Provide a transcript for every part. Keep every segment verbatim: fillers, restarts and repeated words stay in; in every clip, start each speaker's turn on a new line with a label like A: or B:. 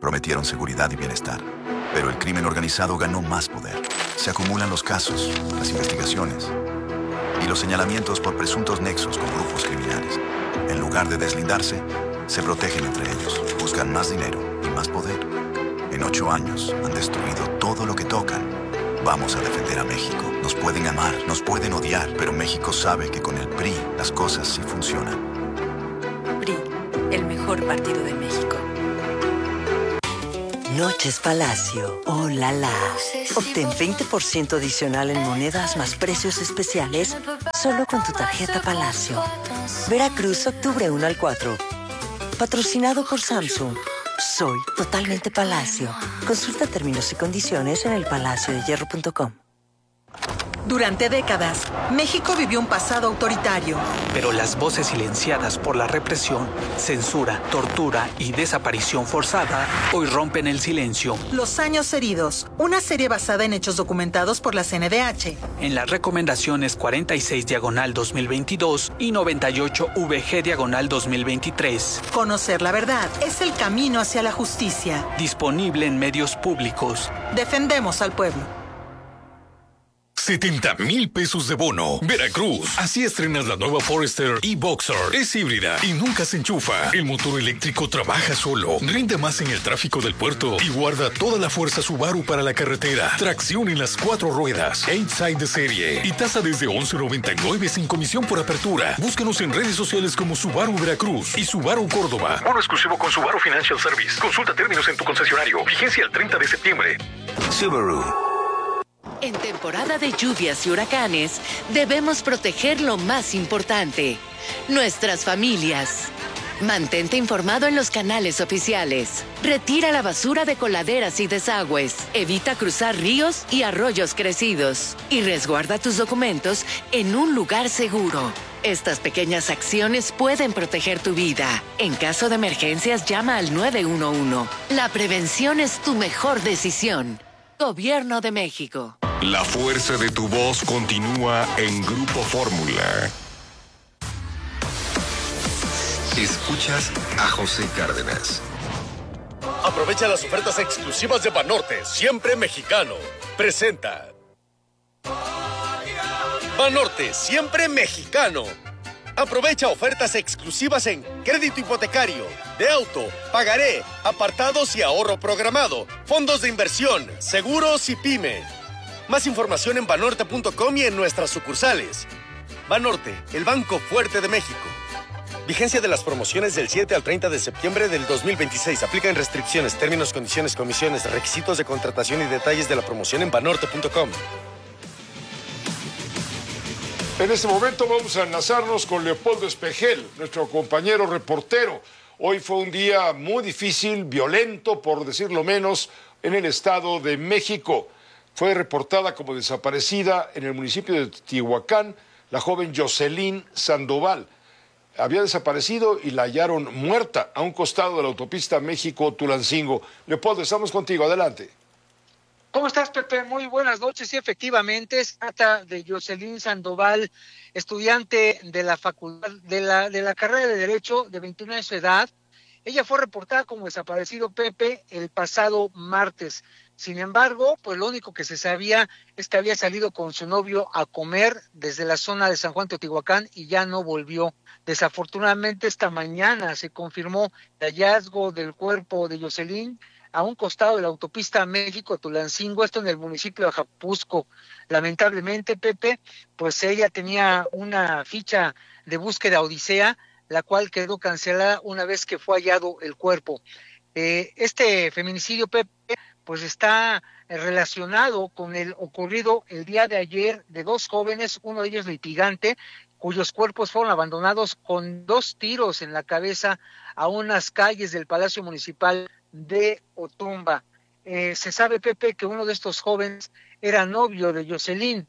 A: Prometieron seguridad y bienestar. Pero el crimen organizado ganó más poder. Se acumulan los casos, las investigaciones y los señalamientos por presuntos nexos con grupos criminales. En lugar de deslindarse, se protegen entre ellos. Buscan más dinero y más poder. En ocho años han destruido todo lo que tocan. Vamos a defender a México. Nos pueden amar, nos pueden odiar, pero México sabe que con el P R I las cosas sí funcionan.
B: P R I, el mejor partido de México.
C: Noches Palacio. ¡Oh, la, la! Obtén veinte por ciento adicional en monedas más precios especiales solo con tu tarjeta Palacio. Veracruz, octubre uno al cuatro. Patrocinado por Samsung. Soy totalmente Palacio. Consulta términos y condiciones en el palacio de hierro punto com.
D: Durante décadas, México vivió un pasado autoritario.
E: Pero las voces silenciadas por la represión, censura, tortura y desaparición forzada hoy rompen el silencio.
D: Los años heridos, una serie basada en hechos documentados por la C N D H.
E: En las recomendaciones cuarenta y seis diagonal dos mil veintidós y noventa y ocho V G diagonal dos mil veintitrés.
D: Conocer la verdad es el camino hacia la justicia.
E: Disponible en medios públicos.
D: Defendemos al pueblo.
F: setenta mil pesos de bono. Veracruz. Así estrenas la nueva Forester e-Boxer. Es híbrida y nunca se enchufa. El motor eléctrico trabaja solo. Rinde más en el tráfico del puerto y guarda toda la fuerza Subaru para la carretera. Tracción en las cuatro ruedas. eight side de serie. Y tasa desde once noventa y nueve sin comisión por apertura. Búscanos en redes sociales como Subaru Veracruz y Subaru Córdoba.
G: Bono exclusivo con Subaru Financial Service. Consulta términos en tu concesionario. Vigencia el treinta de septiembre.
A: Subaru.
B: En temporada de lluvias y huracanes, debemos proteger lo más importante, nuestras familias. Mantente informado en los canales oficiales. Retira la basura de coladeras y desagües. Evita cruzar ríos y arroyos crecidos. Y resguarda tus documentos en un lugar seguro. Estas pequeñas acciones pueden proteger tu vida. En caso de emergencias, llama al nueve uno uno. La prevención es tu mejor decisión. Gobierno de México.
H: La fuerza de tu voz continúa en Grupo Fórmula. Escuchas a José Cárdenas.
I: Aprovecha las ofertas exclusivas de Banorte, siempre mexicano. Presenta. Banorte, siempre mexicano. Aprovecha ofertas exclusivas en crédito hipotecario, de auto, pagaré, apartados y ahorro programado, fondos de inversión, seguros y pyme. Más información en banorte punto com y en nuestras sucursales. Banorte, el banco fuerte de México. Vigencia de las promociones del siete al treinta de septiembre del dos mil veintiséis. Aplican restricciones, términos, condiciones, comisiones, requisitos de contratación y detalles de la promoción en banorte punto com.
J: En este momento vamos a enlazarnos con Leopoldo Espejel, nuestro compañero reportero. Hoy fue un día muy difícil, violento, por decirlo menos, en el Estado de México. Fue reportada como desaparecida en el municipio de Teotihuacán la joven Jocelyn Sandoval. Había desaparecido y la hallaron muerta a un costado de la autopista México-Tulancingo. Leopoldo, estamos contigo, adelante.
K: ¿Cómo estás, Pepe? Muy buenas noches. Sí, efectivamente, es trata de Jocelyn Sandoval, estudiante de la facultad, de la, de la carrera de Derecho, de veintiún años de edad. Ella fue reportada como desaparecido, Pepe, el pasado martes. Sin embargo, pues lo único que se sabía es que había salido con su novio a comer desde la zona de San Juan Teotihuacán y ya no volvió. Desafortunadamente, esta mañana se confirmó el hallazgo del cuerpo de Jocelyn a un costado de la autopista México-Tulancingo, esto en el municipio de Ajapusco. Lamentablemente, Pepe, pues ella tenía una ficha de búsqueda Odisea, la cual quedó cancelada una vez que fue hallado el cuerpo. Eh, este feminicidio, Pepe, pues está relacionado con el ocurrido el día de ayer de dos jóvenes, uno de ellos litigante, cuyos cuerpos fueron abandonados con dos tiros en la cabeza a unas calles del Palacio Municipal de Otumba. Eh, se sabe, Pepe, que uno de estos jóvenes era novio de Jocelyn.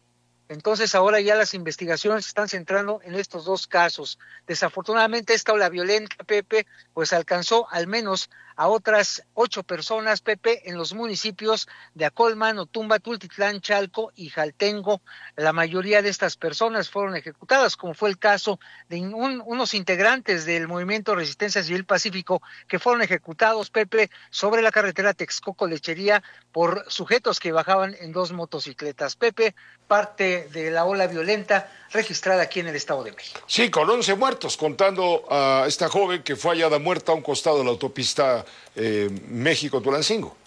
K: Entonces ahora ya las investigaciones se están centrando en estos dos casos. Desafortunadamente esta ola violenta, Pepe, pues alcanzó al menos a otras ocho personas, Pepe, en los municipios de Acolman, Otumba, Tultitlán, Chalco y Jaltengo. La mayoría de estas personas fueron ejecutadas, como fue el caso de un, unos integrantes del Movimiento Resistencia Civil Pacífico que fueron ejecutados, Pepe, sobre la carretera Texcoco-Lechería por sujetos que bajaban en dos motocicletas. Pepe, parte de la ola violenta registrada aquí en el Estado de México.
J: Sí, con once muertos, contando a esta joven que fue hallada muerta a un costado de la autopista eh, México-Tulancingo.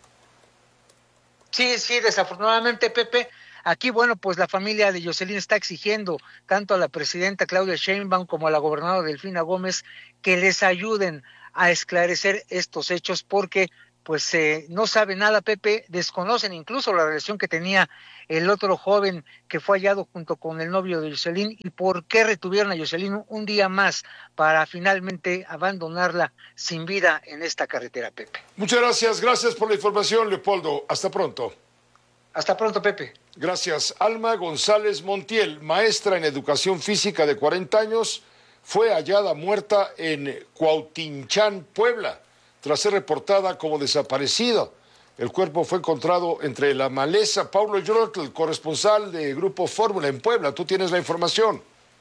K: Sí, sí, desafortunadamente, Pepe, aquí, bueno, pues la familia de Yoselín está exigiendo tanto a la presidenta Claudia Sheinbaum como a la gobernadora Delfina Gómez que les ayuden a esclarecer estos hechos porque pues eh, no sabe nada, Pepe, desconocen incluso la relación que tenía el otro joven que fue hallado junto con el novio de Yoselín y por qué retuvieron a Yoselín un día más para finalmente abandonarla sin vida en esta carretera, Pepe.
J: Muchas gracias, gracias por la información, Leopoldo. Hasta pronto.
K: Hasta pronto, Pepe.
J: Gracias. Alma González Montiel, maestra en educación física de cuarenta años, fue hallada muerta en Cuautinchán, Puebla, tras ser reportada como desaparecida. El cuerpo fue encontrado entre la maleza. Paulo Yorotl, corresponsal de Grupo Fórmula en Puebla. Tú tienes la información.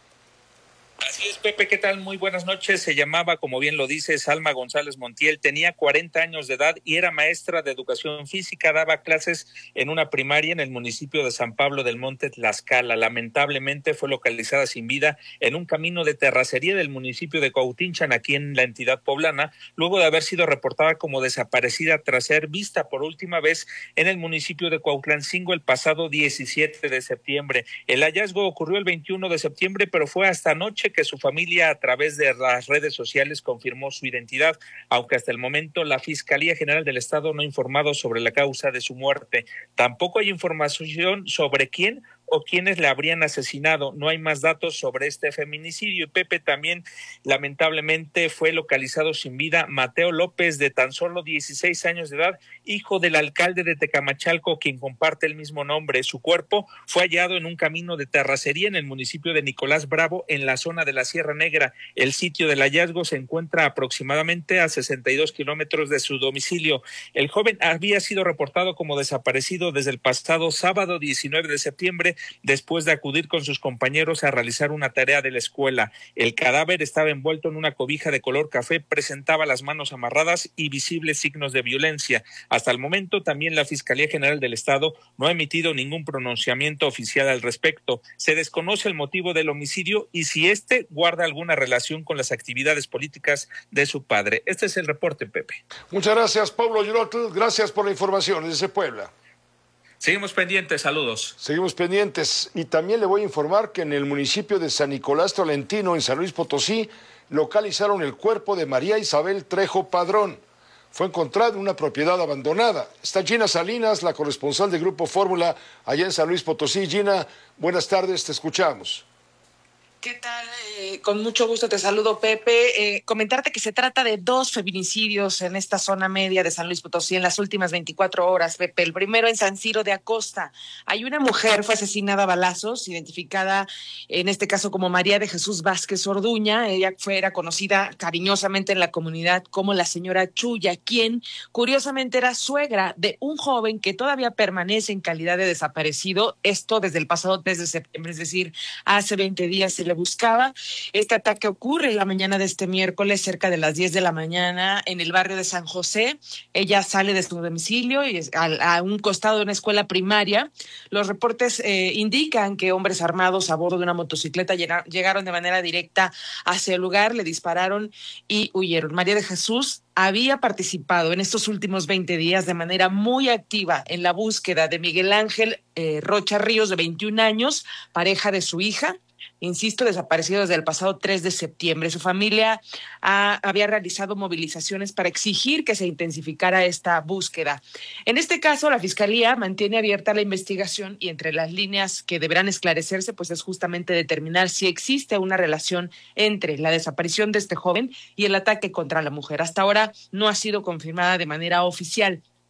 L: Así es, Pepe, ¿qué tal? Muy buenas noches. Se llamaba, como bien lo dices, Alma González Montiel, tenía cuarenta años de edad y era maestra de educación física, daba clases en una primaria en el municipio de San Pablo del Monte, Tlaxcala. Lamentablemente fue localizada sin vida en un camino de terracería del municipio de Cuautinchan, aquí en la entidad poblana, luego de haber sido reportada como desaparecida tras ser vista por última vez en el municipio de Cuautlancingo el pasado diecisiete de septiembre. El hallazgo ocurrió el veintiuno de septiembre, pero fue hasta anoche que su familia a través de las redes sociales confirmó su identidad, aunque hasta el momento la Fiscalía General del Estado no ha informado sobre la causa de su muerte. Tampoco hay información sobre quién o quiénes la habrían asesinado. No hay más datos sobre este feminicidio. Y Pepe, también lamentablemente fue localizado sin vida Mateo López, de tan solo dieciséis años de edad, hijo del alcalde de Tecamachalco, quien comparte el mismo nombre. Su cuerpo fue hallado en un camino de terracería en el municipio de Nicolás Bravo, en la zona de la Sierra Negra. El sitio del hallazgo se encuentra aproximadamente a sesenta y dos kilómetros de su domicilio. El joven había sido reportado como desaparecido desde el pasado sábado diecinueve de septiembre, después de acudir con sus compañeros a realizar una tarea de la escuela. El cadáver estaba envuelto en una cobija de color café, presentaba las manos amarradas y visibles signos de violencia. Hasta el momento, también la Fiscalía General del Estado no ha emitido ningún pronunciamiento oficial al respecto. Se desconoce el motivo del homicidio y si éste guarda alguna relación con las actividades políticas de su padre. Este es el reporte, Pepe.
J: Muchas gracias, Pablo Yorotl. Gracias por la información desde Puebla.
L: Seguimos pendientes, saludos.
J: Seguimos pendientes y también le voy a informar que en el municipio de San Nicolás Tolentino, en San Luis Potosí, localizaron el cuerpo de María Isabel Trejo Padrón. Fue encontrado en una propiedad abandonada. Está Gina Salinas, la corresponsal de Grupo Fórmula, allá en San Luis Potosí. Gina, buenas tardes, te escuchamos.
M: ¿Qué tal? Eh, con mucho gusto te saludo, Pepe. Eh, comentarte que se trata de dos feminicidios en esta zona media de San Luis Potosí en las últimas veinticuatro horas, Pepe. El primero en San Ciro de Acosta. Hay una mujer, fue asesinada a balazos, identificada en este caso como María de Jesús Vázquez Orduña. Ella fue, era conocida cariñosamente en la comunidad como la señora Chuya, quien curiosamente era suegra de un joven que todavía permanece en calidad de desaparecido. Esto desde el pasado tres de septiembre, es decir, hace veinte días se le buscaba. Este ataque ocurre la mañana de este miércoles cerca de las diez de la mañana en el barrio de San José. Ella sale de su domicilio y a, a un costado de una escuela primaria. Los reportes eh, indican que hombres armados a bordo de una motocicleta llegaron, llegaron de manera directa hacia el lugar, le dispararon y huyeron. María de Jesús había participado en estos últimos veinte días de manera muy activa en la búsqueda de Miguel Ángel eh, Rocha Ríos, de veintiún años, pareja de su hija. Insisto, desaparecido desde el pasado tres de septiembre. Su familia ha, había realizado movilizaciones para exigir que se intensificara esta búsqueda. En este caso, la Fiscalía mantiene abierta la investigación y entre las líneas que deberán esclarecerse, pues es justamente determinar si existe una relación entre la desaparición de este joven y el ataque contra la mujer. Hasta ahora no ha sido confirmada de manera oficial.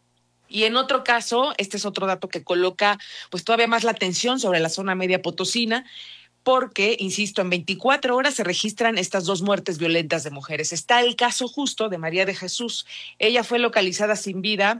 M: Y en otro caso, este es otro dato que coloca pues todavía más la atención sobre la zona media potosina, porque, insisto, en veinticuatro horas se registran estas dos muertes violentas de mujeres. Está el caso justo de María de Jesús. Ella fue localizada sin vida,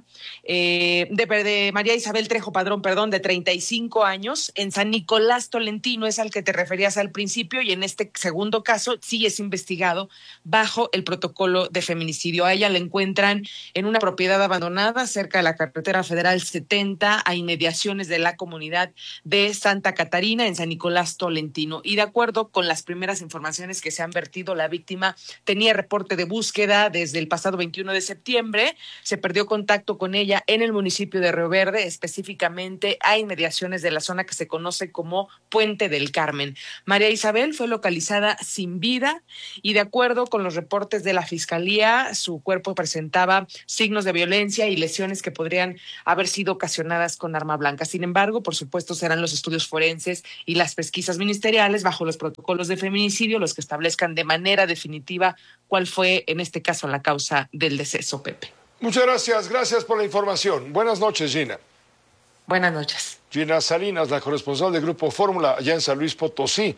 M: eh, de, de María Isabel Trejo Padrón, perdón, de treinta y cinco años, en San Nicolás Tolentino, es al que te referías al principio, y en este segundo caso sí es investigado bajo el protocolo de feminicidio. A ella la encuentran en una propiedad abandonada cerca de la carretera federal setenta, a inmediaciones de la comunidad de Santa Catarina, en San Nicolás Tolentino. Y de acuerdo con las primeras informaciones que se han vertido, la víctima tenía reporte de búsqueda desde el pasado veintiuno de septiembre. Se perdió contacto con ella en el municipio de Río Verde, específicamente a inmediaciones de la zona que se conoce como Puente del Carmen. María Isabel fue localizada sin vida y, de acuerdo con los reportes de la Fiscalía, su cuerpo presentaba signos de violencia y lesiones que podrían haber sido ocasionadas con arma blanca. Sin embargo, por supuesto, serán los estudios forenses y las pesquisas ministeriales bajo los protocolos de feminicidio los que establezcan de manera definitiva cuál fue, en este caso, la causa del deceso, Pepe.
J: Muchas gracias, gracias por la información. Buenas noches, Gina.
M: Buenas noches.
J: Gina Salinas, la corresponsal del Grupo Fórmula allá en San Luis Potosí.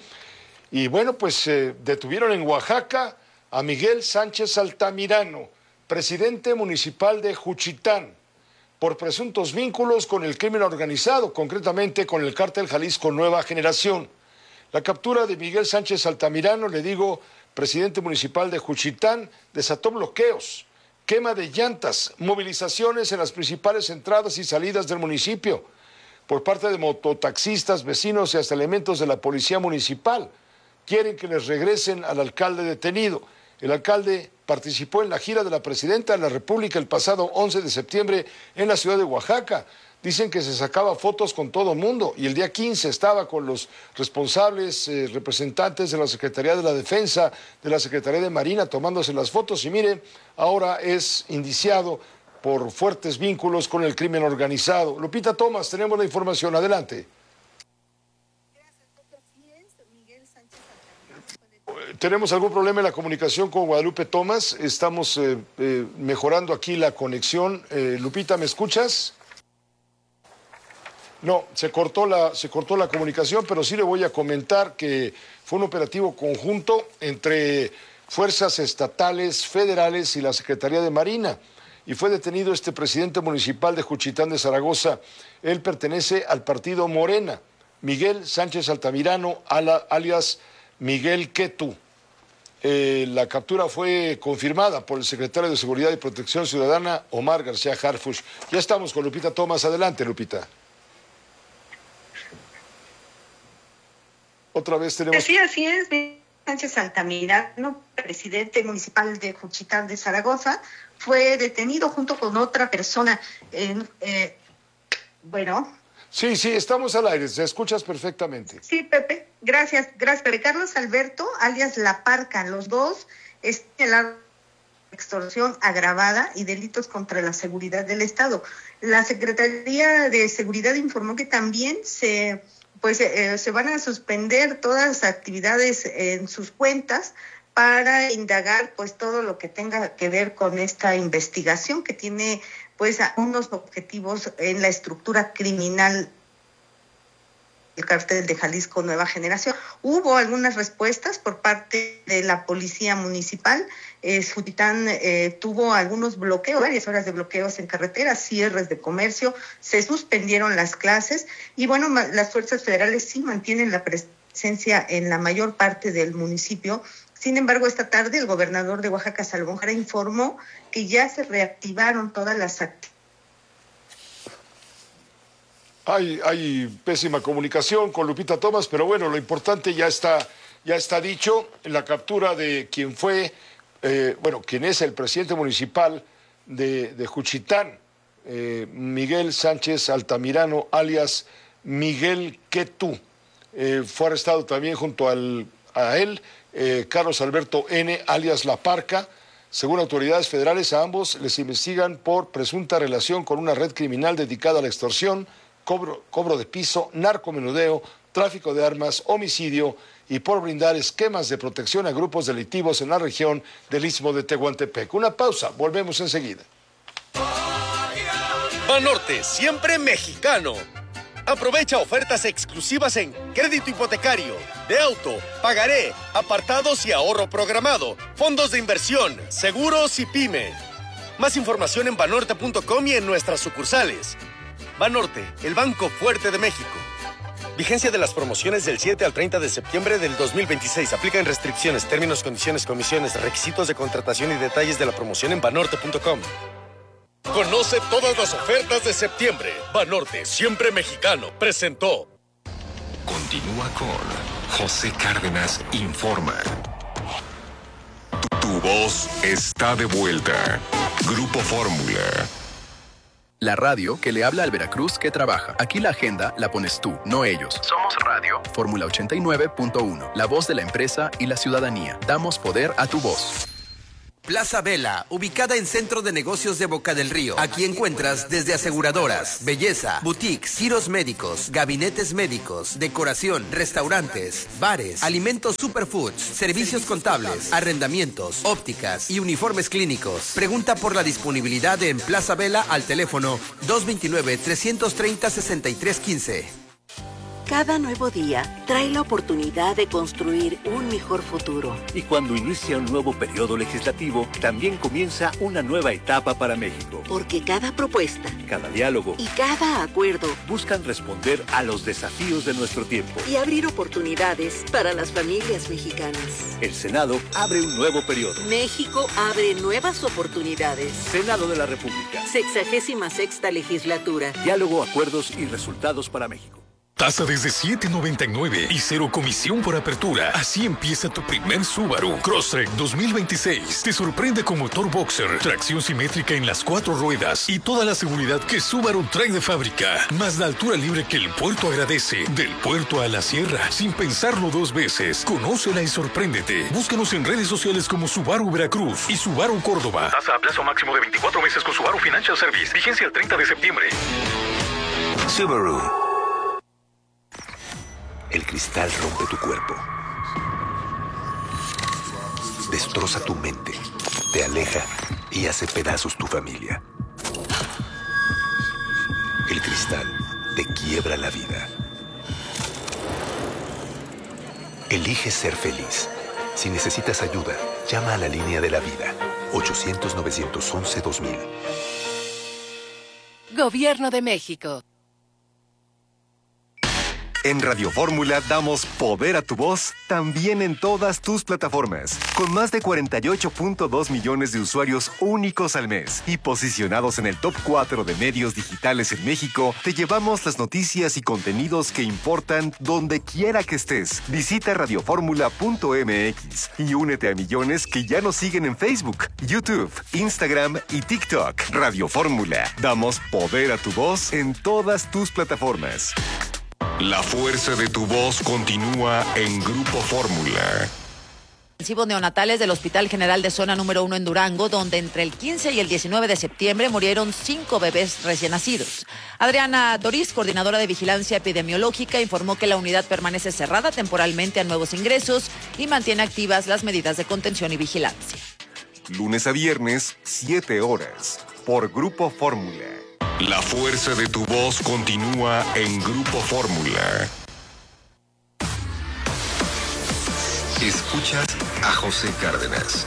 J: Y bueno, pues eh, detuvieron en Oaxaca a Miguel Sánchez Altamirano, presidente municipal de Juchitán, por presuntos vínculos con el crimen organizado, concretamente con el cártel Jalisco Nueva Generación. La captura de Miguel Sánchez Altamirano, le digo, presidente municipal de Juchitán, desató bloqueos, quema de llantas, movilizaciones en las principales entradas y salidas del municipio por parte de mototaxistas, vecinos y hasta elementos de la policía municipal. Quieren que les regresen al alcalde detenido. El alcalde participó en la gira de la presidenta de la República el pasado once de septiembre en la ciudad de Oaxaca. Dicen que se sacaba fotos con todo el mundo y el día quince estaba con los responsables, eh, representantes de la Secretaría de la Defensa, de la Secretaría de Marina, tomándose las fotos. Y mire, ahora es indiciado por fuertes vínculos con el crimen organizado. Lupita Tomás, tenemos la información. Adelante. Tenemos algún problema en la comunicación con Guadalupe Tomás. Estamos eh, eh, mejorando aquí la conexión. Eh, Lupita, ¿me escuchas? No, se cortó la, se cortó la comunicación, pero sí le voy a comentar que fue un operativo conjunto entre fuerzas estatales, federales y la Secretaría de Marina. Y fue detenido este presidente municipal de Juchitán de Zaragoza. Él pertenece al partido Morena, Miguel Sánchez Altamirano, alias Miguel Quetú. Eh, la captura fue confirmada por el secretario de Seguridad y Protección Ciudadana, Omar García Harfuch. Ya estamos con Lupita Tomás. Adelante, Lupita. Otra vez tenemos...
N: Sí, así es. Sánchez Altamirano, presidente municipal de Juchitán de Zaragoza, fue detenido junto con otra persona. En, eh, bueno...
J: Sí, sí, estamos al aire, se escuchas perfectamente.
N: Sí, Pepe, gracias, gracias, Pepe. Carlos Alberto, alias La Parca, los dos están en extorsión agravada y delitos contra la seguridad del Estado. La Secretaría de Seguridad informó que también se, pues, eh, se van a suspender todas las actividades en sus cuentas para indagar pues todo lo que tenga que ver con esta investigación que tiene pues unos objetivos en la estructura criminal del cártel de Jalisco Nueva Generación. Hubo algunas respuestas por parte de la policía municipal. Eh, Juchitán eh, tuvo algunos bloqueos, varias horas de bloqueos en carreteras, cierres de comercio, se suspendieron las clases y bueno, las fuerzas federales sí mantienen la presencia en la mayor parte del municipio. Sin embargo, esta tarde el gobernador de Oaxaca, Salomón Jara, informó que ya se reactivaron todas las actividades.
J: Hay, hay pésima comunicación con Lupita Tomás, pero bueno, lo importante ya está, ya está dicho. La captura de quien fue, eh, bueno, quien es el presidente municipal de, de Juchitán, eh, Miguel Sánchez Altamirano, alias Miguel Quetú. Eh, fue arrestado también junto al, a él. Eh, Carlos Alberto N., alias La Parca. Según autoridades federales, a ambos les investigan por presunta relación con una red criminal dedicada a la extorsión, cobro, cobro de piso, narcomenudeo, tráfico de armas, homicidio y por brindar esquemas de protección a grupos delictivos en la región del Istmo de Tehuantepec. Una pausa, volvemos enseguida.
I: Banorte, siempre mexicano. Aprovecha ofertas exclusivas en crédito hipotecario, de auto, pagaré, apartados y ahorro programado, fondos de inversión, seguros y pyme. Más información en banorte punto com y en nuestras sucursales. Banorte, el banco fuerte de México. Vigencia de las promociones del siete al treinta de septiembre del dos mil veintiséis. Aplican restricciones, términos, condiciones, comisiones, requisitos de contratación y detalles de la promoción en banorte punto com. Conoce todas las ofertas de septiembre. Banorte, siempre mexicano, presentó.
H: Continúa con José Cárdenas Informa. Tu, tu voz está de vuelta. Grupo Fórmula.
O: La radio que le habla al Veracruz que trabaja. Aquí la agenda la pones tú, no ellos. Somos radio. Fórmula ochenta y nueve punto uno. La voz de la empresa y la ciudadanía. Damos poder a tu voz.
P: Plaza Vela, ubicada en Centro de Negocios de Boca del Río. Aquí encuentras desde aseguradoras, belleza, boutiques, giros médicos, gabinetes médicos, decoración, restaurantes, bares, alimentos superfoods, servicios contables, arrendamientos, ópticas y uniformes clínicos. Pregunta por la disponibilidad en Plaza Vela al teléfono dos dos nueve, tres tres cero, seis tres uno cinco.
Q: Cada nuevo día trae la oportunidad de construir un mejor futuro.
R: Y cuando inicia un nuevo periodo legislativo, también comienza una nueva etapa para México.
Q: Porque cada propuesta,
R: cada diálogo
Q: y cada acuerdo
R: buscan responder a los desafíos de nuestro tiempo
Q: y abrir oportunidades para las familias mexicanas.
R: El Senado abre un nuevo periodo.
Q: México abre nuevas oportunidades.
R: Senado de la República.
Q: Sexagésima sexta legislatura.
R: Diálogo, acuerdos y resultados para México.
F: Tasa desde siete noventa y nueve y cero comisión por apertura. Así empieza tu primer Subaru Crosstrek dos mil veintiséis. Te sorprende con motor boxer, tracción simétrica en las cuatro ruedas y toda la seguridad que Subaru trae de fábrica. Más la altura libre que el puerto agradece. Del puerto a la sierra, sin pensarlo dos veces. Conócela y sorpréndete. Búscanos en redes sociales como Subaru Veracruz y Subaru Córdoba.
G: Tasa a plazo máximo de veinticuatro meses con Subaru Financial Service. Vigencia el treinta de septiembre.
S: Subaru. El cristal rompe tu cuerpo. Destroza tu mente. Te aleja y hace pedazos tu familia. El cristal te quiebra la vida. Elige ser feliz. Si necesitas ayuda, llama a la línea de la vida. ochocientos, novecientos once, dos mil.
B: Gobierno de México.
T: En Radio Fórmula damos poder a tu voz también en todas tus plataformas. Con más de cuarenta y ocho punto dos millones de usuarios únicos al mes y posicionados en el top cuatro de medios digitales en México, te llevamos las noticias y contenidos que importan donde quiera que estés. Visita radio fórmula punto m x y únete a millones que ya nos siguen en Facebook, YouTube, Instagram y TikTok. Radio Fórmula. Damos poder a tu voz en todas tus plataformas.
H: La fuerza de tu voz continúa en Grupo Fórmula.
U: Intensivos neonatales del Hospital General de Zona número uno en Durango, donde entre el quince y el diecinueve de septiembre murieron cinco bebés recién nacidos. Adriana Doriz, coordinadora de Vigilancia Epidemiológica, informó que la unidad permanece cerrada temporalmente a nuevos ingresos y mantiene activas las medidas de contención y vigilancia.
T: Lunes a viernes, siete horas, por Grupo Fórmula.
H: La fuerza de tu voz continúa en Grupo Fórmula. Escuchas a José Cárdenas.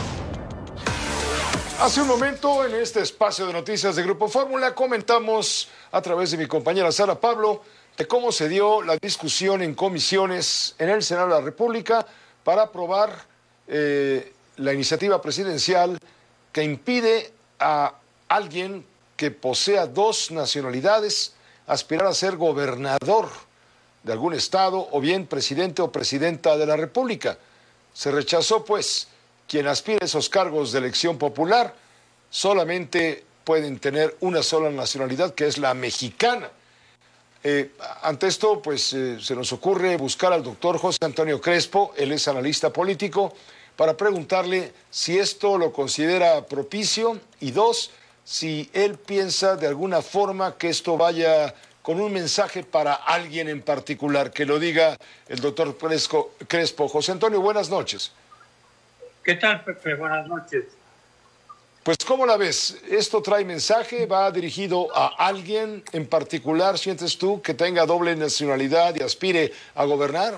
J: Hace un momento, en este espacio de noticias de Grupo Fórmula, comentamos a través de mi compañera Sara Pablo de cómo se dio la discusión en comisiones en el Senado de la República para aprobar eh, la iniciativa presidencial que impide a alguien que posea dos nacionalidades aspirar a ser gobernador de algún estado o bien presidente o presidenta de la República. Se rechazó, pues, quien aspire a esos cargos de elección popular solamente pueden tener una sola nacionalidad, que es la mexicana. Eh, ante esto, pues, eh, se nos ocurre buscar al doctor José Antonio Crespo, él es analista político, para preguntarle si esto lo considera propicio y dos, si él piensa de alguna forma que esto vaya con un mensaje para alguien en particular, que lo diga el doctor Crespo. Crespo. José Antonio, buenas noches.
V: ¿Qué tal, Pepe? Buenas noches.
J: Pues, ¿cómo la ves? ¿Esto trae mensaje? ¿Va dirigido a alguien en particular, sientes tú, que tenga doble nacionalidad y aspire a gobernar?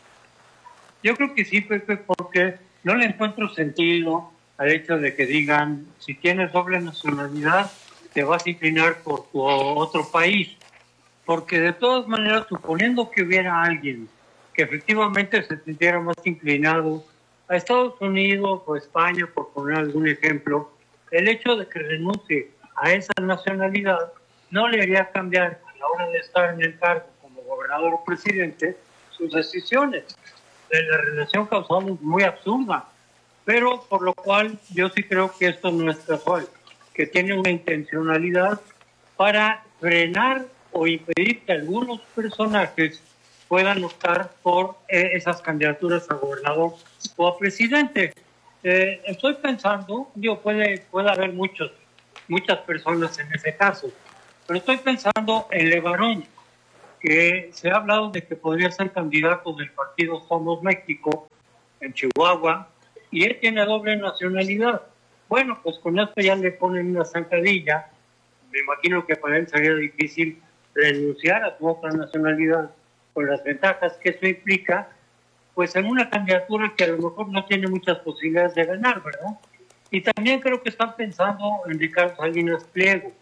C: Yo creo que sí, Pepe, porque no le encuentro sentido al hecho de que digan, si tienes doble nacionalidad, te vas a inclinar por tu otro país. Porque de todas maneras, suponiendo que hubiera alguien que efectivamente se sintiera más inclinado a Estados Unidos o España, por poner algún ejemplo, el hecho de que renuncie a esa nacionalidad no le haría cambiar a la hora de estar en el cargo como gobernador o presidente sus decisiones. La relación causal es muy absurda, pero por lo cual yo sí creo que esto no es casual, que tiene una intencionalidad para frenar o impedir que algunos personajes puedan optar por eh, esas candidaturas a gobernador o a presidente. Eh, estoy pensando, digo, puede, puede haber muchos, muchas personas en ese caso, pero estoy pensando en Levarón, que se ha hablado de que podría ser candidato del partido Somos México en Chihuahua, y él tiene doble nacionalidad. Bueno, pues con esto ya le ponen una zancadilla. Me imagino que para él sería difícil renunciar a su otra nacionalidad, con las ventajas que eso implica, pues en una candidatura que a lo mejor no tiene muchas posibilidades de ganar, ¿verdad? Y también creo que están pensando en Ricardo Salinas Pliego,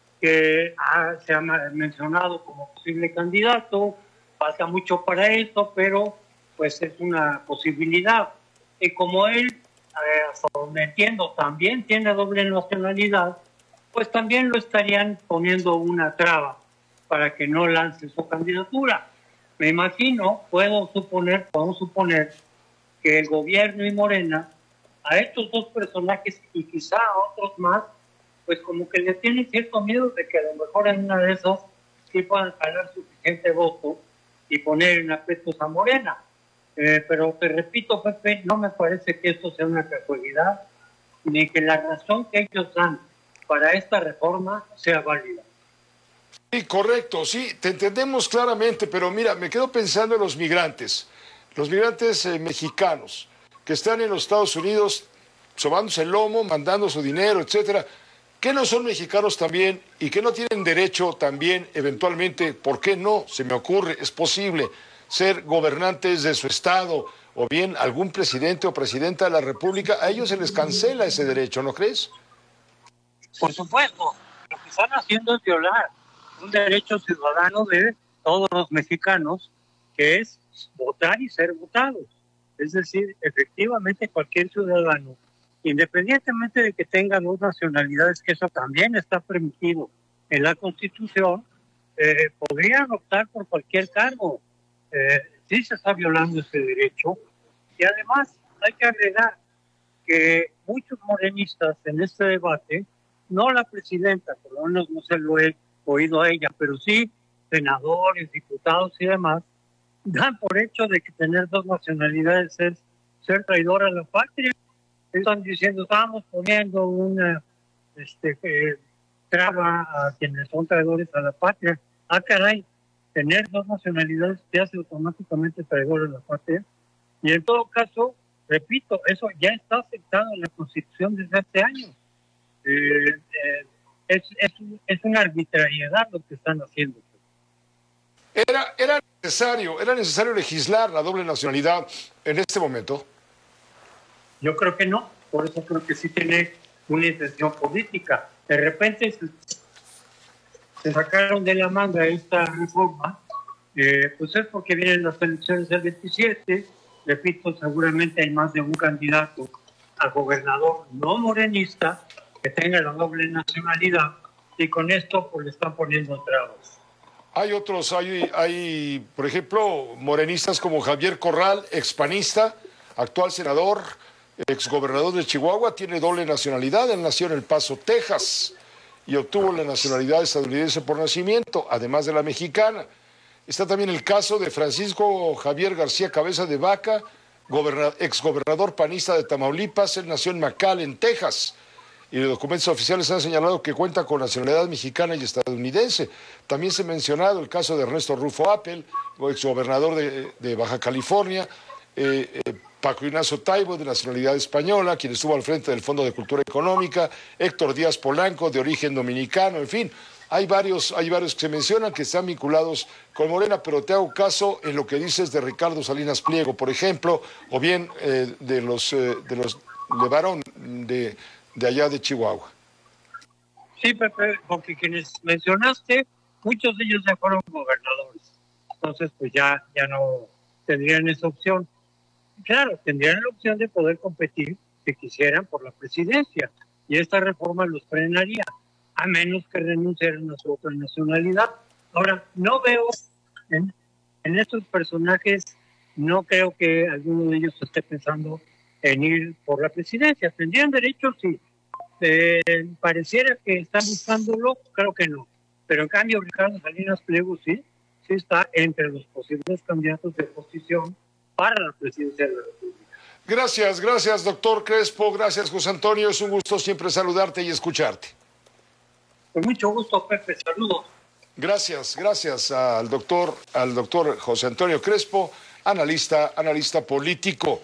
C: que ah, se ha mencionado como posible candidato, falta mucho para esto, pero pues es una posibilidad. Y como él, eh, hasta donde entiendo, también tiene doble nacionalidad, pues también lo estarían poniendo una traba para que no lance su candidatura. Me imagino, puedo suponer, podemos suponer que el gobierno y Morena, a estos dos personajes y quizá a otros más, pues como que le tienen cierto miedo de que a lo mejor en una de esas sí puedan jalar suficiente voto y poner en aprietos a Morena. Eh, pero te repito, Pepe, no me parece que esto sea una casualidad, ni que la razón que ellos dan para esta reforma sea válida.
J: Sí, correcto, sí, te entendemos claramente, pero mira, me quedo pensando en los migrantes, los migrantes eh, mexicanos que están en los Estados Unidos sobándose el lomo, mandando su dinero, etcétera, que no son mexicanos también y que no tienen derecho también, eventualmente, ¿por qué no? Se me ocurre, es posible ser gobernantes de su estado o bien algún presidente o presidenta de la República, a ellos se les cancela ese derecho, ¿no crees?
C: Por supuesto, lo que están haciendo es violar un derecho ciudadano de todos los mexicanos, que es votar y ser votados. Es decir, efectivamente cualquier ciudadano, independientemente de que tenga dos nacionalidades, que eso también está permitido en la Constitución, eh, podrían optar por cualquier cargo. Eh, sí se está violando ese derecho. Y además hay que agregar que muchos morenistas en este debate, no la presidenta, por lo menos no se lo he oído a ella, pero sí senadores, diputados y demás, dan por hecho de que tener dos nacionalidades es ser traidor a la patria. Están diciendo, estamos poniendo una este, eh, traba a quienes son traidores a la patria. Ah, caray, tener dos nacionalidades te hace automáticamente traidor a la patria. Y en todo caso, repito, eso ya está aceptado en la Constitución desde hace años. Eh, eh, es, es, es una arbitrariedad lo que están haciendo.
J: Era, era necesario, era necesario legislar la doble nacionalidad en este momento.
C: Yo creo que no, por eso creo que sí tiene una intención política. De repente se, se sacaron de la manga esta reforma, eh, pues es porque vienen las elecciones del veintisiete, repito, seguramente hay más de un candidato a gobernador no morenista que tenga la doble nacionalidad, y con esto pues le están poniendo trabas.
J: Hay otros, hay, hay, por ejemplo, morenistas como Javier Corral, expanista, actual senador, exgobernador de Chihuahua, tiene doble nacionalidad. Él nació en El Paso, Texas, y obtuvo la nacionalidad estadounidense por nacimiento, además de la mexicana. Está también el caso de Francisco Javier García Cabeza de Vaca, exgobernador panista de Tamaulipas. Él nació en McAllen, Texas, y los documentos oficiales han señalado que cuenta con nacionalidad mexicana y estadounidense. También se ha mencionado el caso de Ernesto Rufo Appel, exgobernador de, de Baja California, eh, eh, Paco Ignacio Taibo, de nacionalidad española, quien estuvo al frente del Fondo de Cultura Económica, Héctor Díaz Polanco, de origen dominicano, en fin. Hay varios, hay varios que se mencionan que están vinculados con Morena, pero te hago caso en lo que dices de Ricardo Salinas Pliego, por ejemplo, o bien eh, de los eh, de los de Varón, de, de allá de Chihuahua.
C: Sí, Pepe, porque quienes mencionaste, muchos de ellos ya fueron gobernadores. Entonces, pues ya, ya no tendrían esa opción. Claro, tendrían la opción de poder competir, si quisieran, por la presidencia. Y esta reforma los frenaría, a menos que renunciaran a su otra nacionalidad. Ahora, no veo en, en estos personajes, no creo que alguno de ellos esté pensando en ir por la presidencia. ¿Tendrían derecho? Sí. Eh, pareciera que están buscándolo, creo que no. Pero en cambio, Ricardo Salinas Pliego sí, sí está entre los posibles candidatos de oposición para la presidencia de la República.
J: Gracias, gracias, doctor Crespo. Gracias, José Antonio. Es un gusto siempre saludarte y escucharte.
C: Con mucho gusto, Pepe. Saludos.
J: Gracias, gracias al doctor, al doctor José Antonio Crespo, analista, analista político.